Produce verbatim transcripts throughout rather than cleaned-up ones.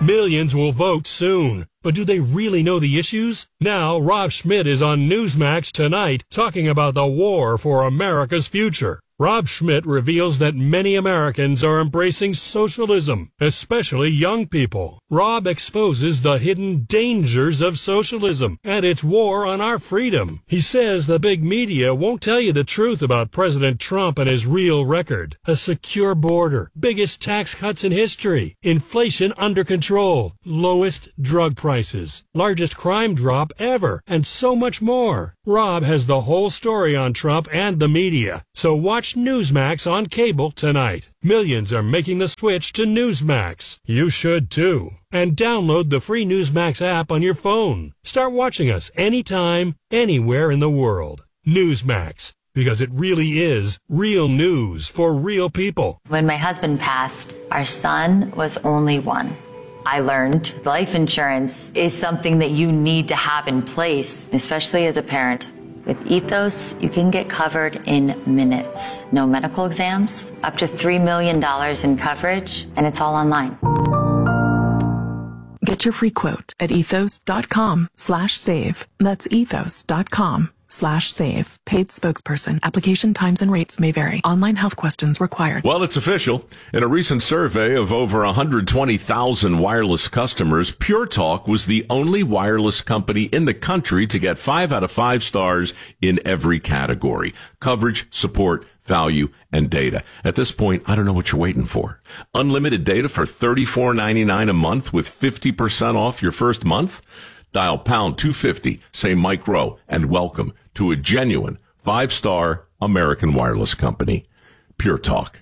Millions will vote soon. But do they really know the issues? Now, Rob Schmidt is on Newsmax tonight talking about the war for America's future. Rob Schmidt reveals that many Americans are embracing socialism, especially young people. Rob exposes the hidden dangers of socialism and its war on our freedom. He says the big media won't tell you the truth about President Trump and his real record. A secure border, biggest tax cuts in history, inflation under control, lowest drug prices, largest crime drop ever, and so much more. Rob has the whole story on Trump and the media, so watch Newsmax on cable tonight. Millions are making the switch to Newsmax. You should too. And download the free Newsmax app on your phone. Start watching us anytime, anywhere in the world. Newsmax, because it really is real news for real people. When my husband passed, our son was only one. I learned life insurance is something that you need to have in place, especially as a parent. With Ethos, you can get covered in minutes. No medical exams, up to three million dollars in coverage, and it's all online. Get your free quote at ethos.com slash save. That's ethos.com slash save. Paid spokesperson. Application times and rates may vary. Online health questions required. Well, it's official. In a recent survey of over one hundred twenty thousand wireless customers, Pure Talk was the only wireless company in the country to get five out of five stars in every category: coverage, support, value, and data. At this point, I don't know what you're waiting for. Unlimited data for thirty-four ninety-nine a month with fifty percent off your first month? Dial pound two fifty, say Mike Rowe, and welcome to a genuine five-star American wireless company. Pure Talk.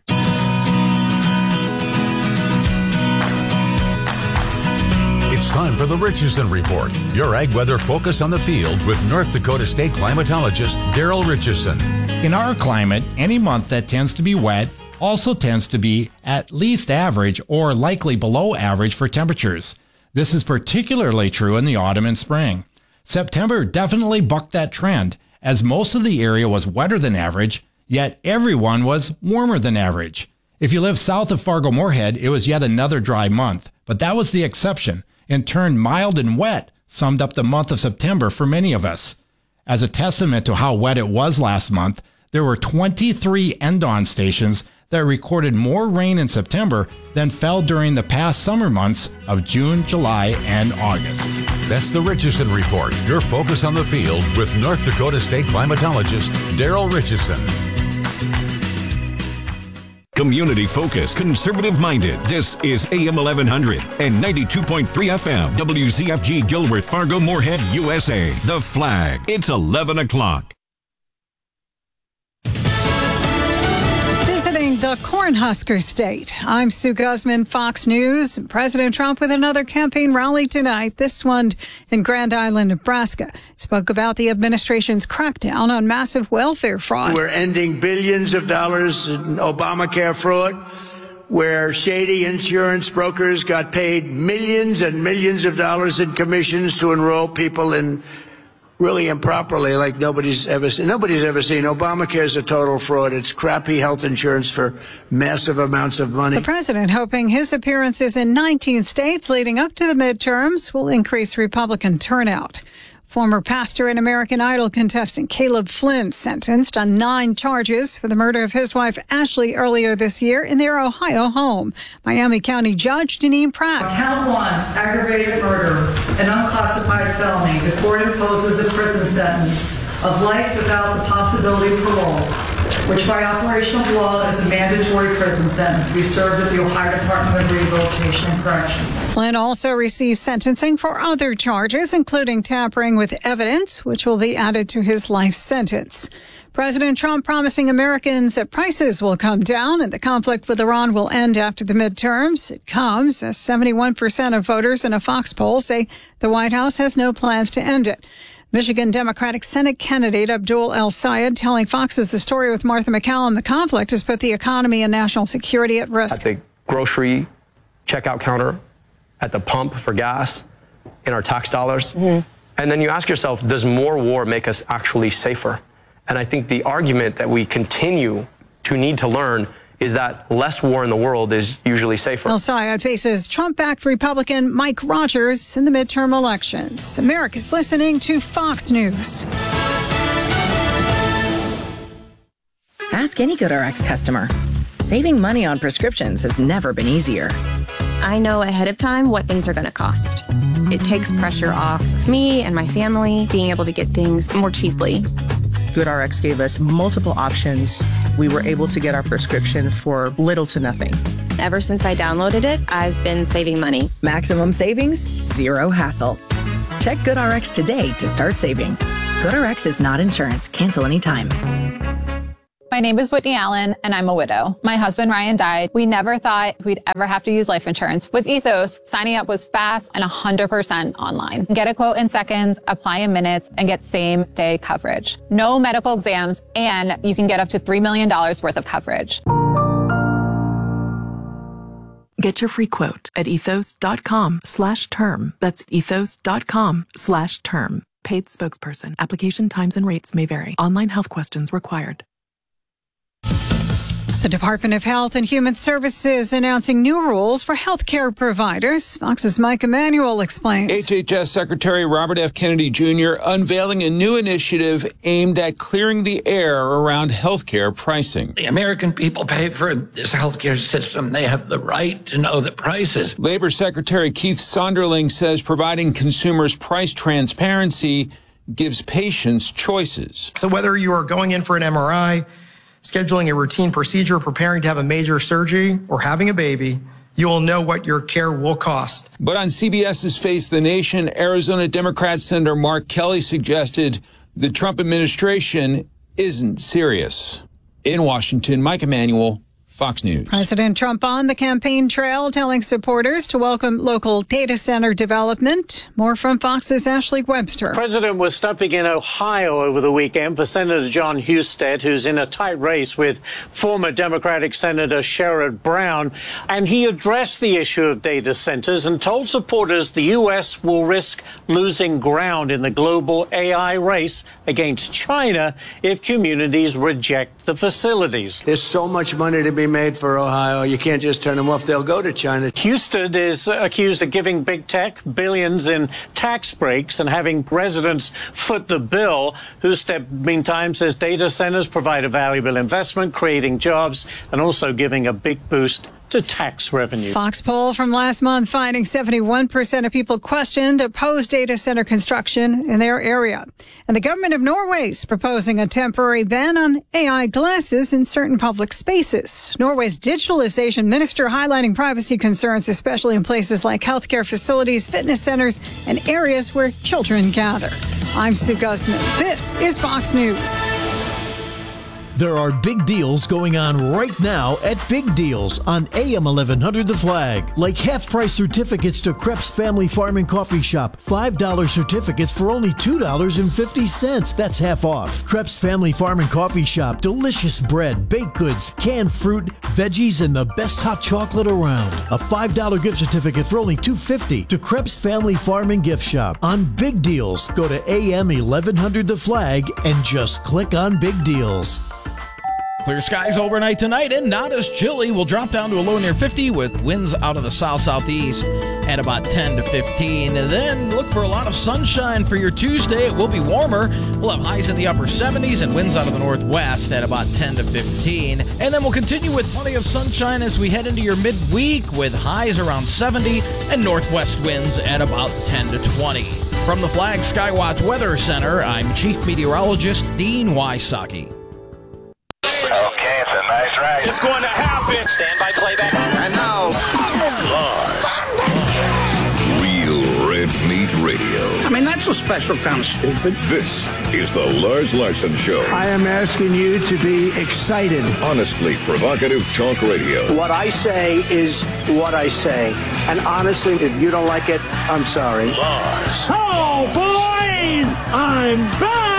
It's time for the Richardson Report, your ag weather focus on the field with North Dakota State climatologist Daryl Richardson. In our climate, any month that tends to be wet also tends to be at least average or likely below average for temperatures. This is particularly true in the autumn and spring. September definitely bucked that trend, as most of the area was wetter than average, yet everyone was warmer than average. If you live south of Fargo-Moorhead, it was yet another dry month, but that was the exception. In turn, mild and wet summed up the month of September for many of us. As a testament to how wet it was last month, there were twenty-three N D O N stations that recorded more rain in September than fell during the past summer months of June, July, and August. That's the Richardson Report, your focus on the field with North Dakota State climatologist Daryl Richardson. Community focused, conservative minded. This is A M eleven hundred and ninety-two point three F M. W Z F G Gilworth, Fargo, Moorhead, U S A. The Flag. It's eleven o'clock. The Cornhusker State. I'm Sue Guzman, Fox News. President Trump with another campaign rally tonight, this one in Grand Island, Nebraska. Spoke about the administration's crackdown on massive welfare fraud. We're ending billions of dollars in Obamacare fraud, where shady insurance brokers got paid millions and millions of dollars in commissions to enroll people in really improperly, like nobody's ever seen. Nobody's ever seen. Obamacare is a total fraud. It's crappy health insurance for massive amounts of money. The president hoping his appearances in nineteen states leading up to the midterms will increase Republican turnout. Former pastor and American Idol contestant Caleb Flynn sentenced on nine charges for the murder of his wife Ashley earlier this year in their Ohio home. Miami County Judge Deneen Pratt. Count one, aggravated murder, an unclassified felony. The court imposes a prison sentence of life without the possibility of parole, which by operation of law is a mandatory prison sentence to be served at the Ohio Department of Rehabilitation and Corrections. Flynn also received sentencing for other charges, including tampering with evidence, which will be added to his life sentence. President Trump promising Americans that prices will come down and the conflict with Iran will end after the midterms. It comes as seventy-one percent of voters in a Fox poll say the White House has no plans to end it. Michigan Democratic Senate candidate Abdul El-Sayed telling Fox's The Story with Martha McCallum the conflict has put the economy and national security at risk. At the grocery checkout counter, at the pump for gas, in our tax dollars. Mm-hmm. And then you ask yourself, does more war make us actually safer? And I think the argument that we continue to need to learn is that less war in the world is usually safer. El-Sayed faces Trump-backed Republican Mike Rogers in the midterm elections. America's listening to Fox News. Ask any GoodRx customer. Saving money on prescriptions has never been easier. I know ahead of time what things are going to cost. It takes pressure off of me and my family being able to get things more cheaply. GoodRx gave us multiple options. We were able to get our prescription for little to nothing. Ever since I downloaded it, I've been saving money. Maximum savings, zero hassle. Check GoodRx today to start saving. GoodRx is not insurance. Cancel anytime. My name is Whitney Allen, and I'm a widow. My husband, Ryan, died. We never thought we'd ever have to use life insurance. With Ethos, signing up was fast and one hundred percent online. Get a quote in seconds, apply in minutes, and get same-day coverage. No medical exams, and you can get up to three million dollars worth of coverage. Get your free quote at ethos.com slash term. That's ethos.com slash term. Paid spokesperson. Application times and rates may vary. Online health questions required. The Department of Health and Human Services announcing new rules for healthcare providers. Fox's Mike Emanuel explains. H H S Secretary Robert F. Kennedy Junior unveiling a new initiative aimed at clearing the air around healthcare pricing. The American people pay for this healthcare system. They have the right to know the prices. Labor Secretary Keith Sonderling says providing consumers price transparency gives patients choices. So whether you are going in for an M R I, scheduling a routine procedure, preparing to have a major surgery, or having a baby, you will know what your care will cost. But on CBS's Face the Nation, Arizona Democrat Senator Mark Kelly suggested the Trump administration isn't serious. In Washington, Mike Emanuel, Fox News. President Trump on the campaign trail telling supporters to welcome local data center development. More from Fox's Ashley Webster. The president was stopping in Ohio over the weekend for Senator John Husted, who's in a tight race with former Democratic Senator Sherrod Brown. And he addressed the issue of data centers and told supporters the U S will risk losing ground in the global A I race against China if communities reject the facilities. There's so much money to be made for Ohio. You can't just turn them off. They'll go to China. Husted is accused of giving big tech billions in tax breaks and having residents foot the bill. Husted, meantime, says data centers provide a valuable investment, creating jobs and also giving a big boost to tax revenue. Fox poll from last month finding seventy-one percent of people questioned opposed data center construction in their area. And the government of Norway is proposing a temporary ban on A I glasses in certain public spaces. Norway's digitalization minister highlighting privacy concerns, especially in places like healthcare facilities, fitness centers, and areas where children gather. I'm Sue Guzman. This is Fox News. There are big deals going on right now at Big Deals on A M eleven hundred The Flag. Like half-price certificates to Krebs Family Farm and Coffee Shop. five dollar certificates for only two dollars and fifty cents. That's half off. Krebs Family Farm and Coffee Shop. Delicious bread, baked goods, canned fruit, veggies, and the best hot chocolate around. A five dollar gift certificate for only two dollars and fifty cents to Krebs Family Farm and Gift Shop. On Big Deals, go to A M eleven hundred The Flag and just click on Big Deals. Clear skies overnight tonight and not as chilly. We'll drop down to a low near fifty with winds out of the south-southeast at about ten to fifteen. And then look for a lot of sunshine for your Tuesday. It will be warmer. We'll have highs in the upper seventies and winds out of the northwest at about ten to fifteen. And then we'll continue with plenty of sunshine as we head into your midweek with highs around seventy and northwest winds at about ten to twenty. From the Flag Skywatch Weather Center, I'm Chief Meteorologist Dean Wysocki. Okay, it's a nice ride. It's going to happen. Stand by playback. And now, Lars. Real Red Meat Radio. I mean, that's a special kind of stupid. This is the Lars Larson Show. I am asking you to be excited. Honestly provocative talk radio. What I say is what I say. And honestly, if you don't like it, I'm sorry. Lars. Oh, boys! I'm back!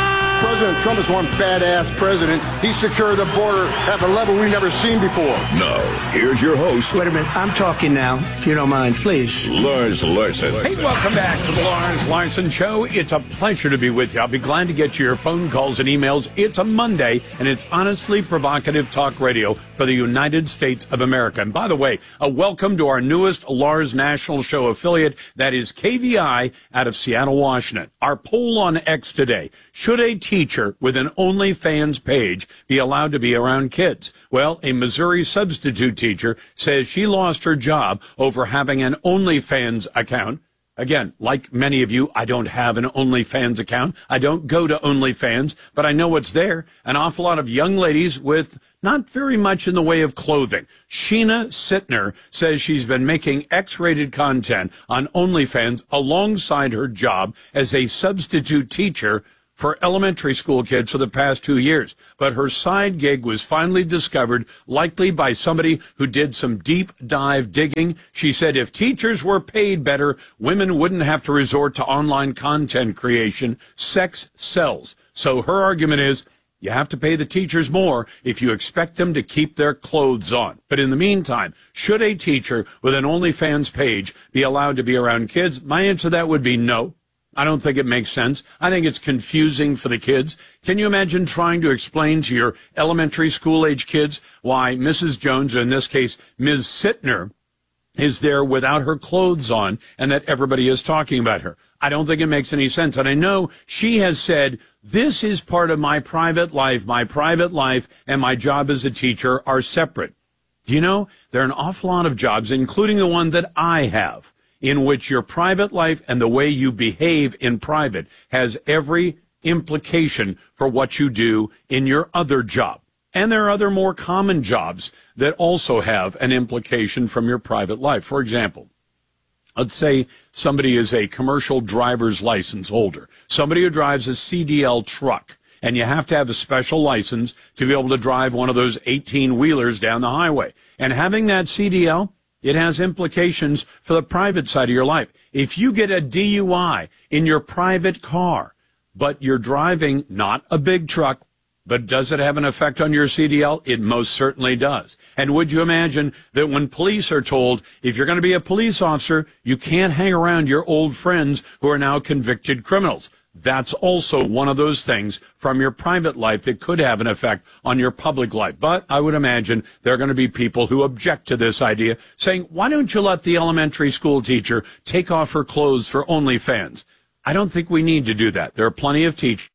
President Trump is one badass president. He secured the border at the level we've never seen before. Now, here's your host. Wait a minute. I'm talking now, if you don't mind, please. Lars Larson. Hey, welcome back to the Lars Larson Show. It's a pleasure to be with you. I'll be glad to get your phone calls and emails. It's a Monday, and it's honestly provocative talk radio for the United States of America. And by the way, a welcome to our newest Lars National Show affiliate, that is K V I out of Seattle, Washington. Our poll on X today: should a teacher with an OnlyFans page be allowed to be around kids? Well, a Missouri substitute teacher says she lost her job over having an OnlyFans account. Again, like many of you, I don't have an OnlyFans account. I don't go to OnlyFans, but I know what's there. An awful lot of young ladies with not very much in the way of clothing. Sheena Sittner says she's been making X-rated content on OnlyFans alongside her job as a substitute teacher for elementary school kids for the past two years. But her side gig was finally discovered, likely by somebody who did some deep dive digging. She said if teachers were paid better, women wouldn't have to resort to online content creation. Sex sells. So her argument is, you have to pay the teachers more if you expect them to keep their clothes on. But in the meantime, should a teacher with an OnlyFans page be allowed to be around kids? My answer to that would be no. I don't think it makes sense. I think it's confusing for the kids. Can you imagine trying to explain to your elementary school age kids why Missus Jones, or in this case, Miz Sittner, is there without her clothes on and that everybody is talking about her? I don't think it makes any sense. And I know she has said, this is part of my private life. My private life and my job as a teacher are separate. Do you know, there are an awful lot of jobs, including the one that I have, in which your private life and the way you behave in private has every implication for what you do in your other job. And there are other more common jobs that also have an implication from your private life. For example, let's say somebody is a commercial driver's license holder, somebody who drives a C D L truck, and you have to have a special license to be able to drive one of those eighteen-wheelers down the highway. And having that C D L, it has implications for the private side of your life. If you get a D U I in your private car, but you're driving not a big truck, but does it have an effect on your C D L? It most certainly does. And would you imagine that when police are told, if you're going to be a police officer, you can't hang around your old friends who are now convicted criminals? That's also one of those things from your private life that could have an effect on your public life. But I would imagine there are going to be people who object to this idea, saying, why don't you let the elementary school teacher take off her clothes for OnlyFans? I don't think we need to do that. There are plenty of teachers.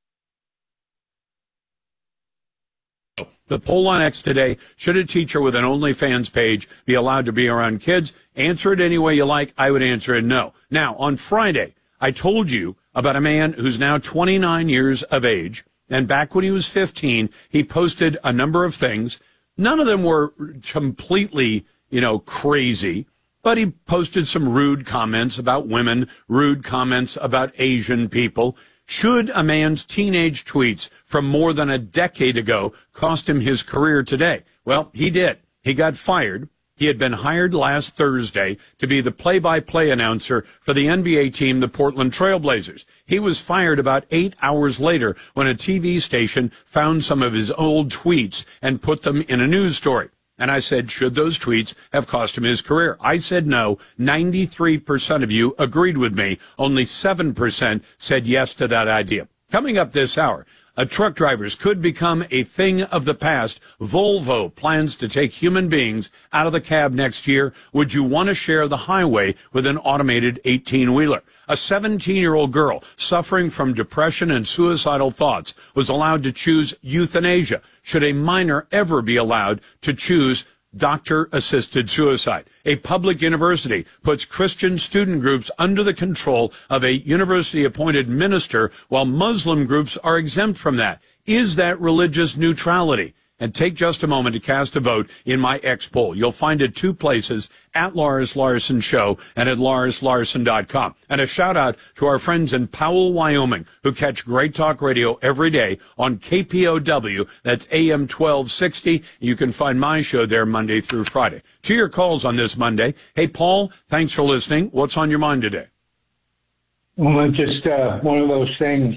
The poll on X today: should a teacher with an OnlyFans page be allowed to be around kids? Answer it any way you like. I would answer it no. Now, on Friday, I told you about a man who's now twenty-nine years of age, and back when he was fifteen, he posted a number of things. None of them were completely, you know, crazy, but he posted some rude comments about women, rude comments about Asian people. Should a man's teenage tweets from more than a decade ago cost him his career today? Well, he did. He got fired. He had been hired last Thursday to be the play-by-play announcer for the N B A team, the Portland Trail Blazers. He was fired about eight hours later when a T V station found some of his old tweets and put them in a news story. And I said, should those tweets have cost him his career? I said no. ninety-three percent of you agreed with me. Only seven percent said yes to that idea. Coming up this hour, Uh, truck drivers could become a thing of the past. Volvo plans to take human beings out of the cab next year. Would you want to share the highway with an automated eighteen-wheeler? A seventeen-year-old girl suffering from depression and suicidal thoughts was allowed to choose euthanasia. Should a minor ever be allowed to choose doctor-assisted suicide? A public university puts Christian student groups under the control of a university-appointed minister, while Muslim groups are exempt from that. Is that religious neutrality? And take just a moment to cast a vote in my X poll. You'll find it two places, at Lars Larson Show and at lars larson dot com. And a shout out to our friends in Powell, Wyoming, who catch Great Talk Radio every day on K P O W. That's A M twelve sixty. You can find my show there Monday through Friday. To your calls on this Monday. Hey, Paul, thanks for listening. What's on your mind today? Well, it's just uh, one of those things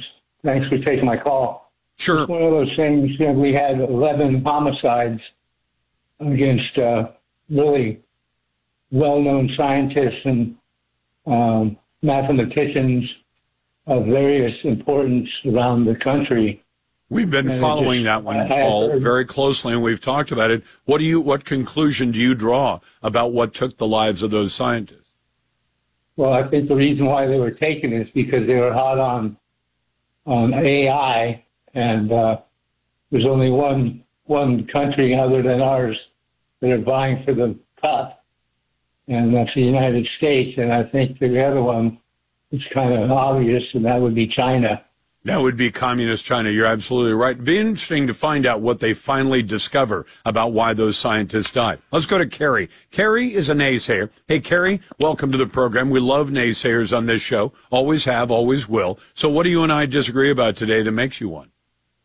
Thanks for taking my call. Sure. It's one of those things, you know, we had eleven homicides against uh, really well-known scientists and um, mathematicians of various importance around the country. We've been And it following just- that one, I- I Paul, heard- very closely, and we've talked about it. What do you? What conclusion do you draw about what took the lives of those scientists? Well, I think the reason why they were taken is because they were hot on on A I, and uh, there's only one one country other than ours that are vying for the cup, and that's the United States. And I think the other one is kind of obvious, and that would be China. That would be communist China. You're absolutely right. It'd be interesting to find out what they finally discover about why those scientists died. Let's go to Carrie. Carrie is a naysayer. Hey, Carrie, welcome to the program. We love naysayers on this show. Always have, always will. So what do you and I disagree about today that makes you one?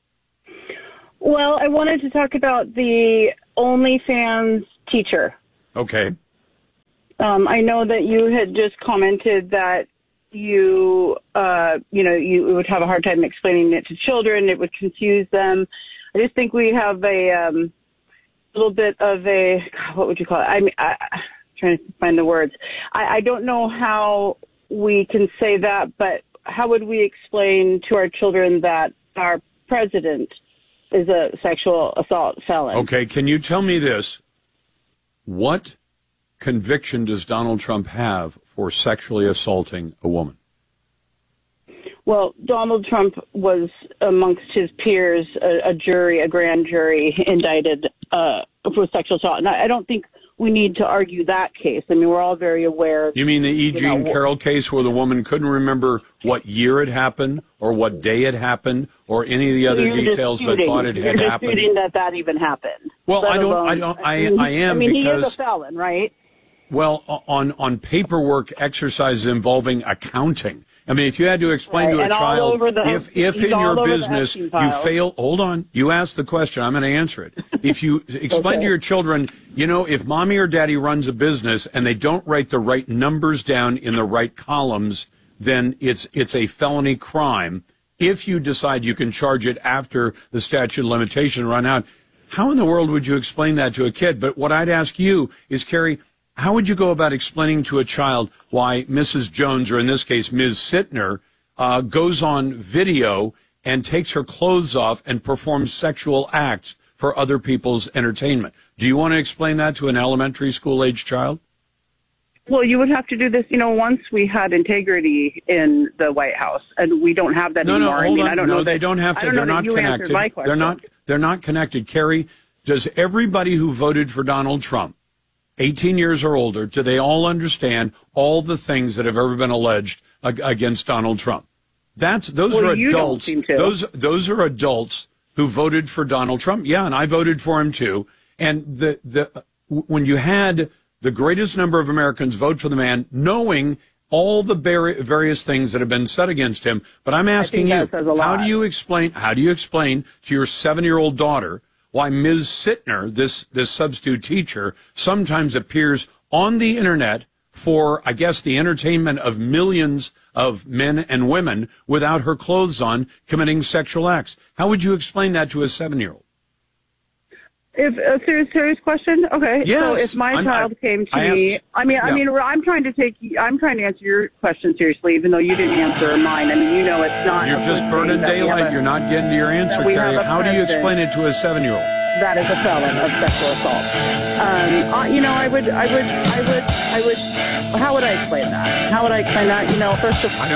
Well, I wanted to talk about the OnlyFans teacher. Okay. Um, I know that you had just commented that you, uh, you know, you would have a hard time explaining it to children. It would confuse them. I just think we have a um, little bit of a, what would you call it? I mean, I, I'm trying to find the words. I, I don't know how we can say that, but how would we explain to our children that our president is a sexual assault felon? Okay, can you tell me this? What conviction does Donald Trump have for sexually assaulting a woman? Well, Donald Trump was amongst his peers, a, a jury, a grand jury indicted uh, for sexual assault. And I, I don't think we need to argue that case. I mean, we're all very aware. You mean the E. Jean know, Carroll case where the woman couldn't remember what year it happened or what day it happened or any of the other You're details but disputing- thought it had you're happened? disputing that that even happened. Well, let I don't- alone- I don't- I- mean, I am I mean, he is because- a felon, right? Well, on, on paperwork exercises involving accounting. I mean, if you had to explain Right, to a and all child, over the- if, if he's in all your over the business Epstein you file. fail, hold on, you asked the question, I'm going to answer it. If you explain Okay. to your children, you know, if mommy or daddy runs a business and they don't write the right numbers down in the right columns, then it's, it's a felony crime. If you decide you can charge it after the statute of limitation run out, how in the world would you explain that to a kid? But what I'd ask you is, Carrie, how would you go about explaining to a child why Missus Jones, or in this case, Miz Sittner, uh, goes on video and takes her clothes off and performs sexual acts for other people's entertainment? Do you want to explain that to an elementary school age child? Well, you would have to do this, you know, once we had integrity in the White House, and we don't have that No, no, anymore. hold I mean, on. I don't no, know they that, don't have I to. don't They're know that not you answered connected. my question. They're not. They're not connected. Carrie, does everybody who voted for Donald Trump, eighteen years or older, do they all understand all the things that have ever been alleged ag- against Donald Trump? That's those Well, are you don't adults. seem to. Those those are adults who voted for Donald Trump. Yeah, and I voted for him too. And the the when you had the greatest number of Americans vote for the man, knowing all the bar- various things that have been said against him, but I'm asking you, that says a lot. how do you explain? How do you explain to your seven-year-old daughter why Miz Sittner, this this substitute teacher, sometimes appears on the internet for, I guess, the entertainment of millions of men and women without her clothes on, committing sexual acts? How would you explain that to a seven-year-old? If a serious, serious question, okay. Yes, so if my I'm- child I- came to I me, asked- I mean, I yeah. mean, I'm trying to take, I'm trying to answer your question seriously, even though you didn't answer mine. I mean, you know, it's not. You're a just good burning thing that we have daylight. a- You're not getting to your answer, that we have Carrie. a How do you president explain it to a seven-year-old? That is a felon of sexual assault. Um, uh, you know, I would, I would, I would, I would. How would I explain that? How would I explain that? You know, first of all.